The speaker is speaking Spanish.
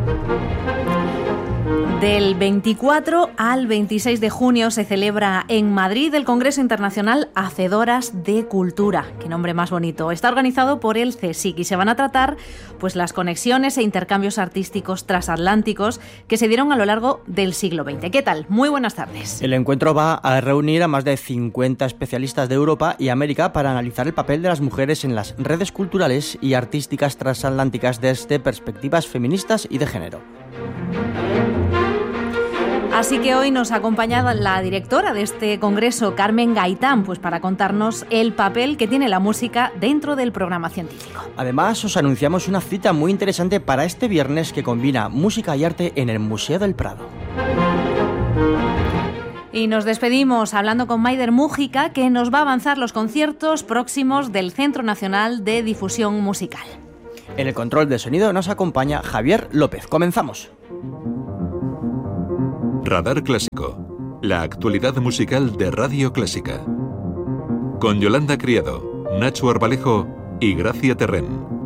Del 24 al 26 de junio se celebra en Madrid el Congreso Internacional Hacedoras de Cultura. Qué nombre más bonito. Está organizado por el CSIC y se van a tratar pues las conexiones e intercambios artísticos transatlánticos que se dieron a lo largo del siglo XX. ¿Qué tal? Muy buenas tardes. El encuentro va a reunir a más de 50 especialistas de Europa y América para analizar el papel de las mujeres en las redes culturales y artísticas transatlánticas desde perspectivas feministas y de género. Así que hoy nos acompaña la directora de este congreso, Carmen Gaitán, pues para contarnos el papel que tiene la música dentro del programa científico. Además, os anunciamos una cita muy interesante para este viernes que combina música y arte en el Museo del Prado. Y nos despedimos hablando con Maider Mújica, que nos va a avanzar los conciertos próximos del Centro Nacional de Difusión Musical. En el control de sonido nos acompaña Javier López. Comenzamos. Radar Clásico, la actualidad musical de Radio Clásica. Con Yolanda Criado, Nacho Arbalejo y Gracia Terrén.